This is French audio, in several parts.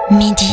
midi.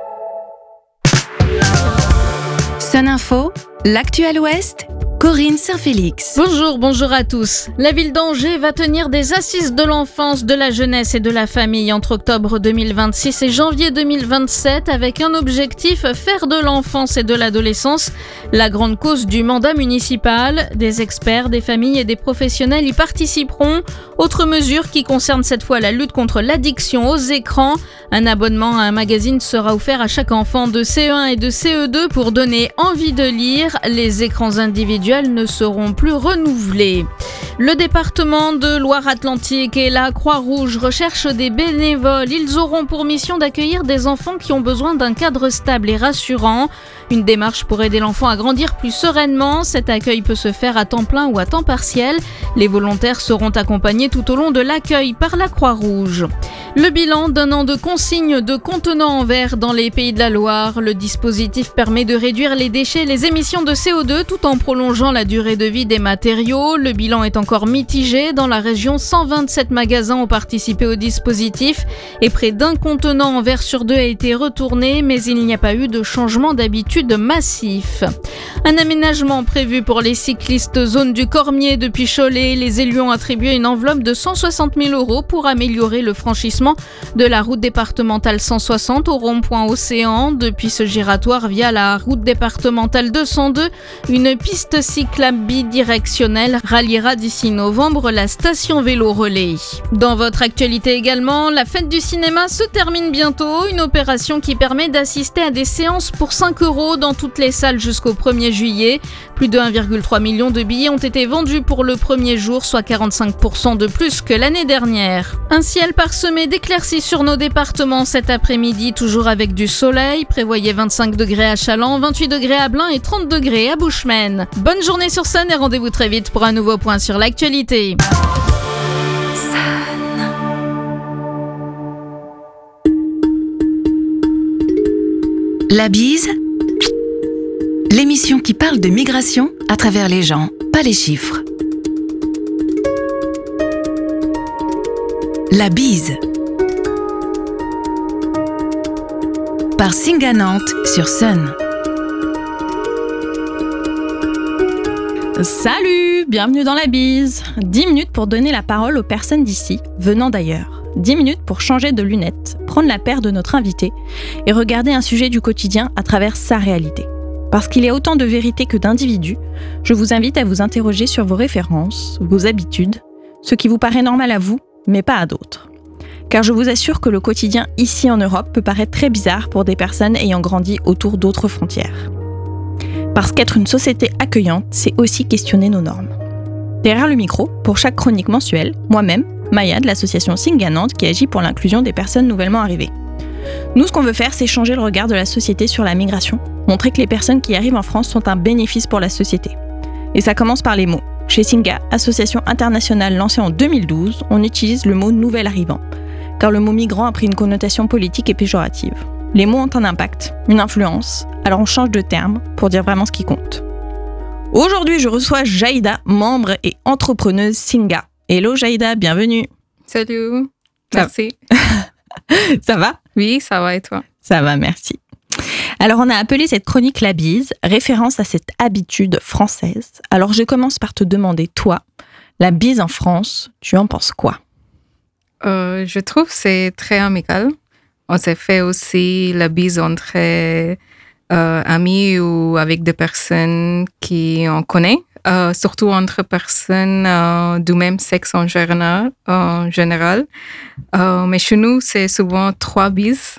Sun Info, l'actu à l'Ouest, Corinne Saint-Félix. Bonjour à tous. La ville d'Angers va tenir des assises de l'enfance, de la jeunesse et de la famille entre octobre 2026 et janvier 2027 avec un objectif, faire de l'enfance et de l'adolescence la grande cause du mandat municipal. Des experts, des familles et des professionnels y participeront. Autre mesure qui concerne cette fois la lutte contre l'addiction aux écrans. Un abonnement à un magazine sera offert à chaque enfant de CE1 et de CE2 pour donner envie de lire. Les écrans individuels ne seront plus renouvelés. Le département de Loire-Atlantique et la Croix-Rouge recherchent des bénévoles. Ils auront pour mission d'accueillir des enfants qui ont besoin d'un cadre stable et rassurant. Une démarche pour aider l'enfant à grandir plus sereinement. Cet accueil peut se faire à temps plein ou à temps partiel. Les volontaires seront accompagnés tout au long de l'accueil par la Croix-Rouge. Le bilan d'un an de consigne de contenants en verre dans les Pays de la Loire. Le dispositif permet de réduire les déchets et les émissions de CO2 tout en prolongeant la durée de vie des matériaux. Le bilan est encore mitigé. Dans la région, 127 magasins ont participé au dispositif et près d'un contenant en verre sur deux a été retourné, mais il n'y a pas eu de changement d'habitude massif. Un aménagement prévu pour les cyclistes zone du Cormier depuis Cholet. Les élus ont attribué une enveloppe de 160 000 € pour améliorer le franchissement de la route départementale 160 au rond-point Océan. Depuis ce giratoire via la route départementale 202, une piste cyclable bidirectionnelle ralliera d'ici novembre la station vélo relais. Dans votre actualité également, la fête du cinéma se termine bientôt. Une opération qui permet d'assister à des séances pour 5 € dans toutes les salles jusqu'au 1er juillet. Plus de 1,3 million de billets ont été vendus pour le premier jour, soit 45% de plus que l'année dernière. Un ciel parsemé d'éclaircies sur nos départements cet après-midi, toujours avec du soleil. Prévoyez 25 degrés à Chaland, 28 degrés à Blain et 30 degrés à Bushman. Bonne journée sur Sun et rendez-vous très vite pour un nouveau point sur l'actualité. La bise, l'émission qui parle de migration à travers les gens, pas les chiffres. La bise. Par Singa Nantes sur Sun. Salut, bienvenue dans La Bise. 10 minutes pour donner la parole aux personnes d'ici, venant d'ailleurs. 10 minutes pour changer de lunettes, prendre la paire de notre invité et regarder un sujet du quotidien à travers sa réalité. Parce qu'il y a autant de vérité que d'individus, je vous invite à vous interroger sur vos références, vos habitudes, ce qui vous paraît normal à vous, mais pas à d'autres. Car je vous assure que le quotidien ici en Europe peut paraître très bizarre pour des personnes ayant grandi autour d'autres frontières. Parce qu'être une société accueillante, c'est aussi questionner nos normes. Derrière le micro, pour chaque chronique mensuelle, moi-même, Maya de l'association Singa Nantes qui agit pour l'inclusion des personnes nouvellement arrivées. Nous, ce qu'on veut faire, c'est changer le regard de la société sur la migration, montrer que les personnes qui arrivent en France sont un bénéfice pour la société. Et ça commence par les mots. Chez Singa, association internationale lancée en 2012, on utilise le mot « nouvel arrivant », car le mot migrant a pris une connotation politique et péjorative. Les mots ont un impact, une influence, alors on change de terme pour dire vraiment ce qui compte. Aujourd'hui, je reçois Jaïda, membre et entrepreneuse Singa. Hello Jaïda, bienvenue. Salut, merci. Ça va ? Oui, ça va et toi ? Ça va, merci. Alors on a appelé cette chronique La Bise, référence à cette habitude française. Alors je commence par te demander, toi, la bise en France, tu en penses quoi ? Je trouve que c'est très amical. On s'est fait aussi la bise entre amis ou avec des personnes qu'on connaît, surtout entre personnes du même sexe en général. Mais chez nous, c'est souvent 3 bises.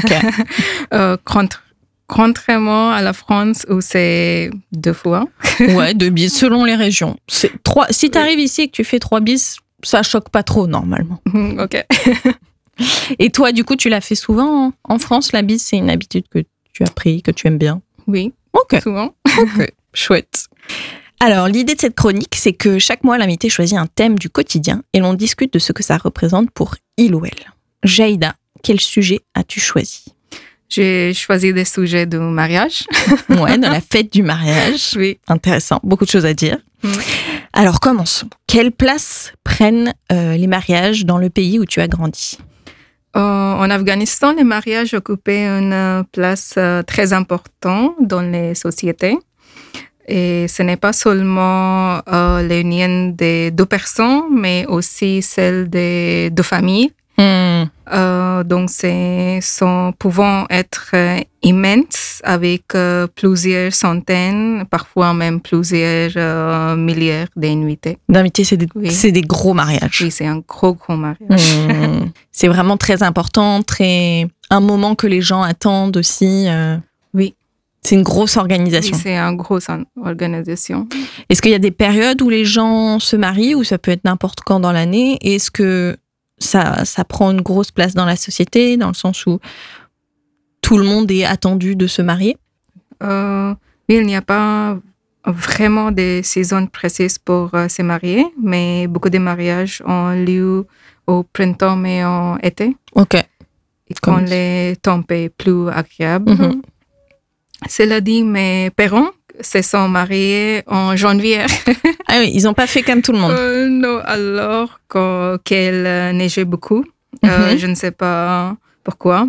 Ok. Contrairement à la France où c'est 2 fois. Ouais, 2 bises selon les régions. C'est 3. Si tu arrives ici et que tu fais 3 bises, ça choque pas trop normalement. Ok. Et toi, du coup, tu l'as fait souvent en France, la bise, c'est une habitude que tu as pris, que tu aimes bien? Oui, okay. Souvent. Ok, chouette. Alors, l'idée de cette chronique, c'est que chaque mois, l'invité choisit un thème du quotidien et l'on discute de ce que ça représente pour il ou elle. Jaïda, quel sujet as-tu choisi? J'ai choisi des sujets de mariage. Ouais, de la fête du mariage. Oui. Intéressant, beaucoup de choses à dire. Alors, commençons. Quelle place prennent les mariages dans le pays où tu as grandi? En Afghanistan, les mariages occupaient une place très importante dans les sociétés. Et ce n'est pas seulement l'union des deux personnes, mais aussi celle des deux familles. Donc, pouvant être immenses avec plusieurs centaines, parfois même plusieurs milliers d'invités. D'invités, c'est des gros mariages. Oui, c'est un gros mariage. C'est vraiment très important, un moment que les gens attendent aussi. Oui. C'est une grosse organisation. Oui, c'est une grosse organisation. Est-ce qu'il y a des périodes où les gens se marient, ou ça peut être n'importe quand dans l'année? Est-ce que ça prend une grosse place dans la société, dans le sens où tout le monde est attendu de se marier? Il n'y a pas vraiment de saisons précises pour se marier, mais beaucoup de mariages ont lieu au printemps et en été. Ok. Et quand les temps est plus agréable. Mm-hmm. Cela dit, mes parents se sont mariés en janvier. Ah oui, ils n'ont pas fait comme tout le monde. Non, alors qu'elle neigeait beaucoup. Je ne sais pas pourquoi.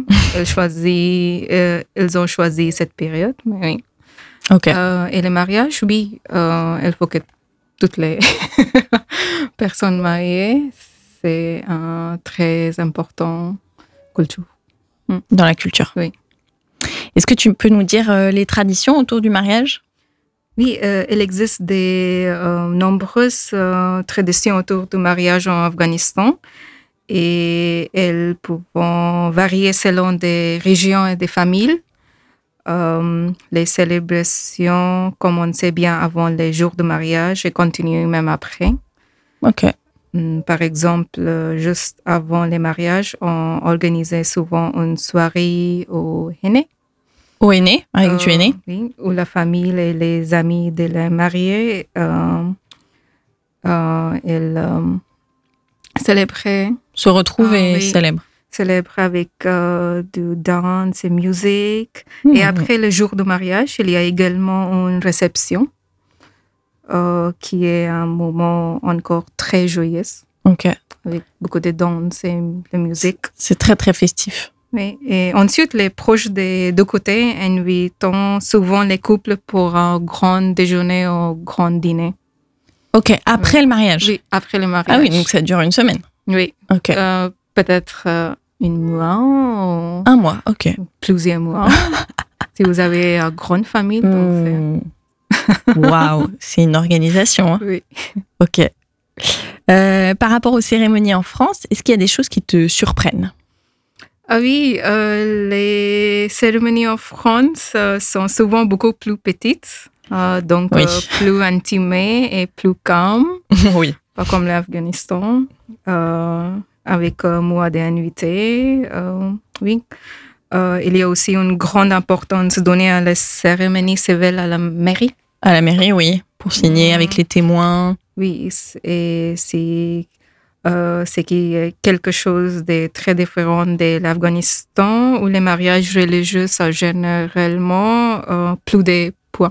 Ils ont choisi cette période, mais oui. Ok. Et le mariage, oui, il faut que toutes les personnes mariées, c'est un très important culture. Dans la culture. Oui. Est-ce que tu peux nous dire les traditions autour du mariage? Oui, il existe de nombreuses traditions autour du mariage en Afghanistan et elles peuvent varier selon des régions et des familles. Les célébrations commençaient bien avant les jours de mariage et continuent même après. Ok. Par exemple, juste avant les mariages, on organisait souvent une soirée au henné. Au henné, avec du henné? Oui, où la famille et les amis de la mariée célébraient. Se retrouvent et célèbrent. Célèbrent avec du danse et musique. Et après le jour du mariage, il y a également une réception qui est un moment encore très joyeux. Ok. Avec beaucoup de danse et de musique. C'est très, très festif. Oui, et ensuite, les proches des deux côtés invitent souvent les couples pour un grand déjeuner ou grand dîner. Ok, après le mariage? Oui, après le mariage. Ah oui, donc ça dure une semaine? Oui. Ok. Peut-être un mois ou... Un mois, ok. Plusieurs mois. Si vous avez une grande famille. Waouh, c'est une organisation. Hein. Oui. Ok. Par rapport aux cérémonies en France, est-ce qu'il y a des choses qui te surprennent? Ah oui, les cérémonies en France sont souvent beaucoup plus petites, donc plus intimées et plus calmes. Oui. Pas comme l'Afghanistan, avec moi des invités. Oui. Il y a aussi une grande importance donnée à la cérémonie civile à la mairie. À la mairie, oui, pour signer avec les témoins. Oui, et c'est quelque chose de très différent de l'Afghanistan, où les mariages religieux sont généralement plus de poids.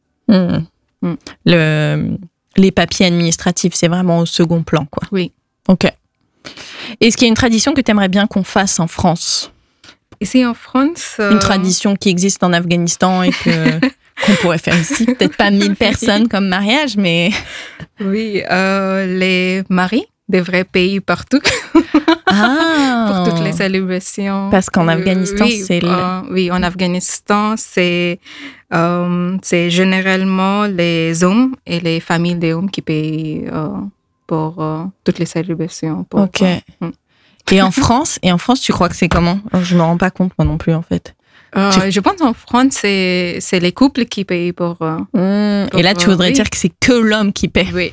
Les papiers administratifs, c'est vraiment au second plan, quoi. Oui. Ok. Est-ce qu'il y a une tradition que tu aimerais bien qu'on fasse en France? Ici en France... Une tradition qui existe en Afghanistan et qu'on pourrait faire ici. Peut-être pas 1000 personnes comme mariage, mais... Oui, les maris devraient payer partout. Pour toutes les célébrations. Parce qu'en Afghanistan, oui, en Afghanistan, c'est généralement les hommes et les familles des hommes qui payent pour toutes les célébrations. Ok. Et en France, tu crois que c'est comment? Je me rends pas compte moi non plus en fait. Je pense en France, c'est les couples qui payent pour... et là, tu voudrais dire que c'est que l'homme qui paie? Oui.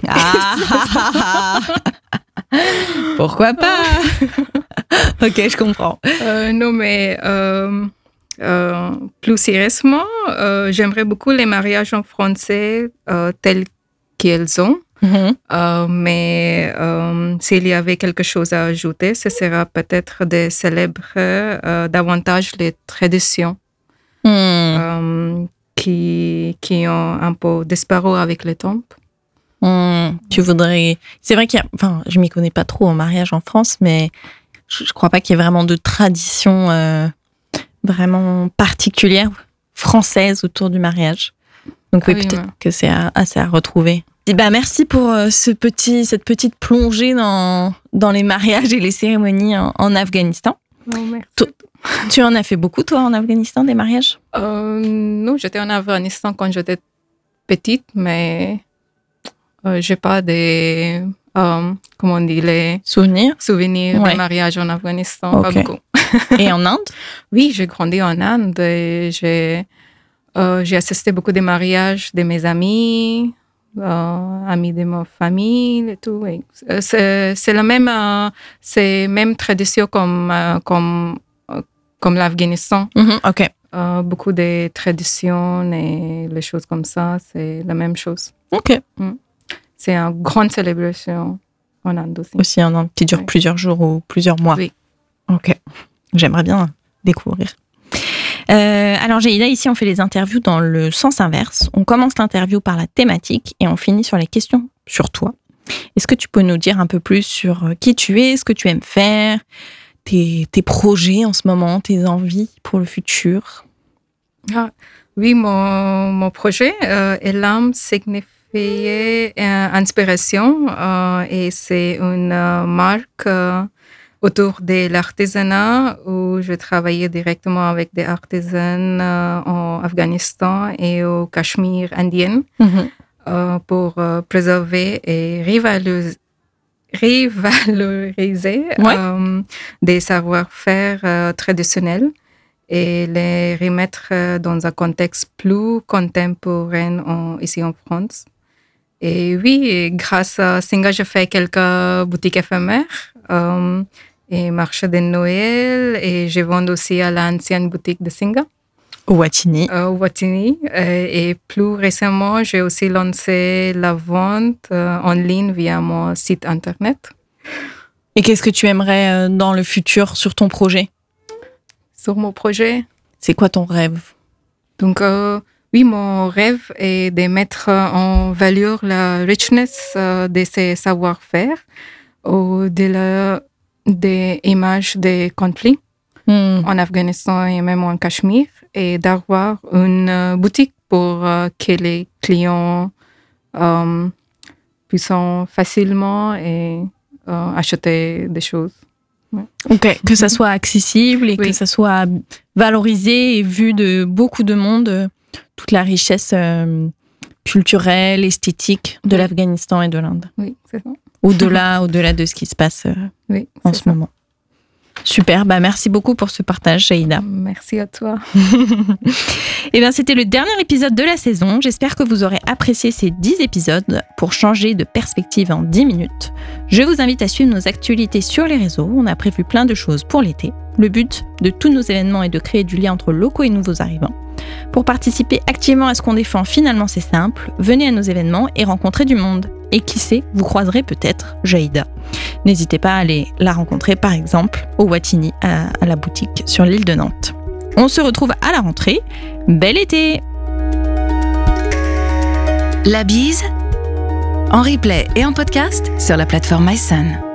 Pourquoi pas? Ok, je comprends. Non, mais plus sérieusement, j'aimerais beaucoup les mariages en français tels qu'ils sont. Mais s'il y avait quelque chose à ajouter, ce sera peut-être de célébrer davantage les traditions qui ont un peu disparu avec le temps. Tu voudrais... C'est vrai je m'y connais pas trop en mariage en France, mais je crois pas qu'il y ait vraiment de tradition vraiment particulière française autour du mariage. Donc oui, peut-être que c'est assez à retrouver. Et merci pour cette petite plongée dans les mariages et les cérémonies en Afghanistan. Oh, merci. Tu en as fait beaucoup, toi, en Afghanistan, des mariages? Non, j'étais en Afghanistan quand j'étais petite, mais j'ai pas des... comment on dit, les souvenirs des mariages en Afghanistan, pas beaucoup. Et en Inde? Oui, j'ai grandi en Inde et j'ai assisté beaucoup des mariages de mes amis, amis de ma famille et tout. Et c'est la même tradition comme l'Afghanistan. OK. Beaucoup de traditions et les choses comme ça, c'est la même chose. OK. C'est une grande célébration en Inde aussi. Aussi en Inde, qui dure plusieurs jours ou plusieurs mois. Oui. OK. J'aimerais bien découvrir. Alors, Jaïda, ici, on fait les interviews dans le sens inverse. On commence l'interview par la thématique et on finit sur les questions sur toi. Est-ce que tu peux nous dire un peu plus sur qui tu es, ce que tu aimes faire, tes projets en ce moment, tes envies pour le futur? Oui, mon projet, Elam signifie inspiration et c'est une marque autour de l'artisanat où je travaillais directement avec des artisans en Afghanistan et au Cachemire indien pour préserver et revaloriser des savoir-faire traditionnels et les remettre dans un contexte plus contemporain ici en France. Et oui, grâce à Singa, je fais quelques boutiques éphémères et marché de Noël et je vends aussi à l'ancienne boutique de Singa. Au Watini. Et plus récemment, j'ai aussi lancé la vente en ligne via mon site internet. Et qu'est-ce que tu aimerais dans le futur sur ton projet? Sur mon projet? C'est quoi ton rêve? Donc, oui, mon rêve est de mettre en valeur la richness de ces savoir-faire au-delà des images des conflits en Afghanistan et même en Cachemire et d'avoir une boutique pour que les clients puissent facilement acheter des choses. Ouais. OK, que ça soit accessible et que ça soit valorisé et vu de beaucoup de monde, toute la richesse culturelle, esthétique de l'Afghanistan et de l'Inde. Oui, c'est ça. Au-delà de ce qui se passe en ce moment. Super, merci beaucoup pour ce partage, Jaïda. Merci à toi. Et c'était le dernier épisode de la saison. J'espère que vous aurez apprécié ces 10 épisodes pour changer de perspective en 10 minutes. Je vous invite à suivre nos actualités sur les réseaux. On a prévu plein de choses pour l'été. Le but de tous nos événements est de créer du lien entre locaux et nouveaux arrivants. Pour participer activement à ce qu'on défend, finalement c'est simple. Venez à nos événements et rencontrez du monde. Et qui sait, vous croiserez peut-être Jaïda. N'hésitez pas à aller la rencontrer, par exemple, au Watini, à la boutique sur l'île de Nantes. On se retrouve à la rentrée. Bel été! La bise, en replay et en podcast sur la plateforme MySun.